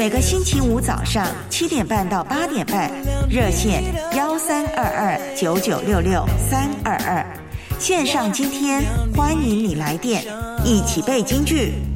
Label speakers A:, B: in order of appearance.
A: 每个星期五早上7点半到8点半，热线13229966-322，线上今天欢迎你来电，一起背京剧